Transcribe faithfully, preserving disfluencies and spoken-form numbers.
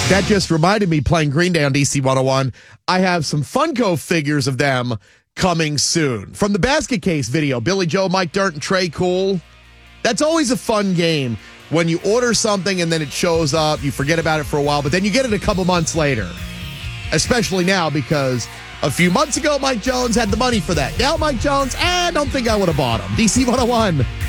That just reminded me, playing Green Day on D C one oh one, I have some Funko figures of them coming soon. From the Basket Case video, Billy Joe, Mike Dirt, and Trey Cool. That's always a fun game when you order something and then it shows up, you forget about it for a while, but then you get it a couple months later. Especially now, because a few months ago, Mike Jones had the money for that. Now Mike Jones, I eh, don't think I would have bought him. D C one oh one.